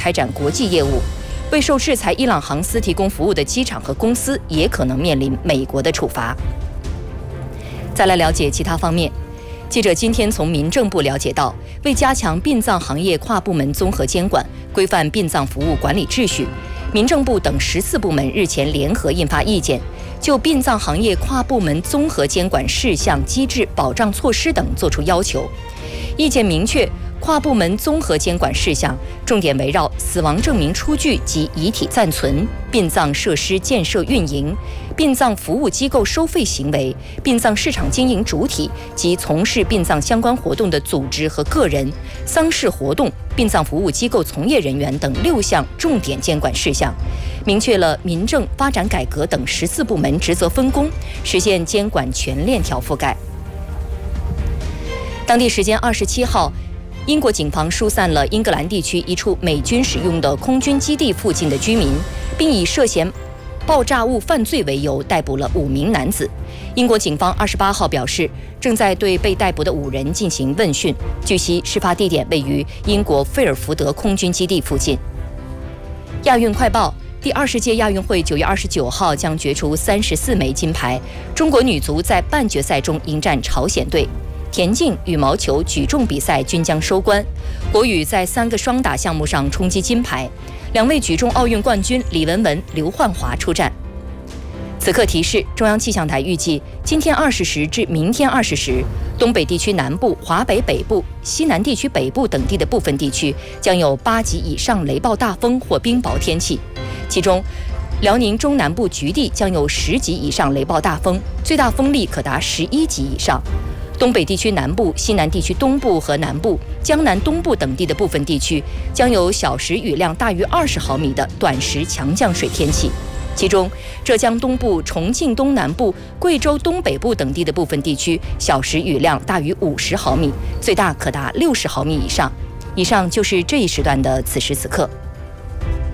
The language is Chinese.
开展国际业务。为受制裁伊朗航司提供服务的机场和公司也可能面临美国的处罚。再来了解其他方面。记者今天从民政部了解到，为加强殡葬行业跨部门综合监管，规范殡葬服务管理秩序，民政部等14部门日前联合印发意见，就殡葬行业跨部门综合监管事项、机制、保障措施等作出要求。意见明确，跨部门综合监管事项重点围绕死亡证明出具及遗体暂存、殡葬设施建设运营、殡葬服务机构收费行为、殡葬市场经营主体及从事殡葬相关活动的组织和个人、丧事活动、殡葬服务机构从业人员等6项重点监管事项，明确了民政、发展改革等14部门职责分工，实现监管全链条覆盖。当地时间27号，英国警方疏散了英格兰地区一处美军使用的空军基地附近的居民，并以涉嫌爆炸物犯罪为由逮捕了5名男子。英国警方28号表示，正在对被逮捕的5人进行问讯。据悉，事发地点位于英国费尔福德空军基地附近。亚运快报：第20届亚运会9月29号将决出34枚金牌，中国女足在半决赛中迎战朝鲜队。田径、羽毛球、举重比赛均将收官，国羽在3个双打项目上冲击金牌，2位举重奥运冠军李雯雯、刘焕华出战。此刻提示：中央气象台预计，今天20时至明天20时，东北地区南部、华北北部、西南地区北部等地的部分地区将有8级以上雷暴大风或冰雹天气，其中辽宁中南部局地将有10级以上雷暴大风，最大风力可达11级以上。东北地区南部、西南地区东部和南部、江南东部等地的部分地区将有小时雨量大于20毫米的短时强降水天气，其中浙江东部、重庆东南部、贵州东北部等地的部分地区小时雨量大于50毫米，最大可达60毫米以上。以上就是这一时段的此时此刻。